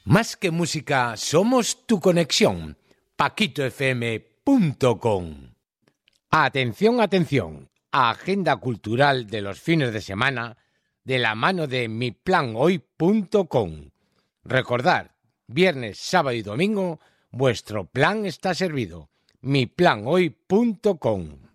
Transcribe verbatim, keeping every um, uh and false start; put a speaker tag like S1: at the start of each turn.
S1: Más que música, somos tu conexión. paquito f m punto com. Atención, atención. Agenda cultural de los fines de semana de la mano de mi plan hoy punto com. Recordad, viernes, sábado y domingo, vuestro plan está servido. mi plan hoy punto com.